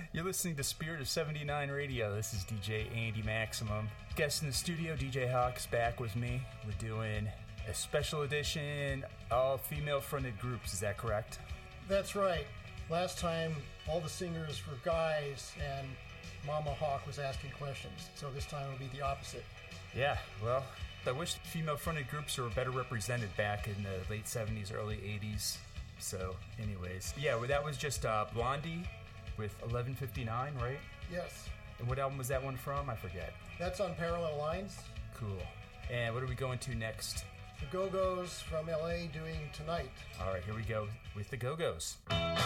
You're listening to Spirit of 79 Radio. This is DJ Andy Maximum. Guest in the studio, DJ Hawk's back with me. We're doing a special edition of female-fronted groups. Is that correct? That's right. Last time, all the singers were guys, and Mama Hawk was asking questions. So this time it'll be the opposite. Yeah, well, I wish female-fronted groups were better represented back in the late 70s, early 80s. So, anyways. Yeah, well, that was just Blondie with 1159, right? Yes. And what album was that one from? I forget. That's on Parallel Lines. Cool. And what are we going to next? The Go-Go's from LA doing Tonight. All right, here we go with the Go-Go's.